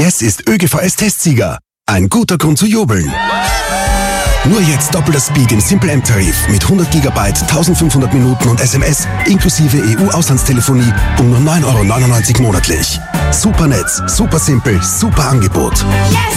Yes ist ÖGVS-Testsieger. Ein guter Grund zu jubeln. Nur jetzt doppelter Speed im Simple M-Tarif mit 100 GB, 1500 Minuten und SMS inklusive EU-Auslandstelefonie um nur 9,99 € monatlich. Super Netz, super simpel, super Angebot. Yes!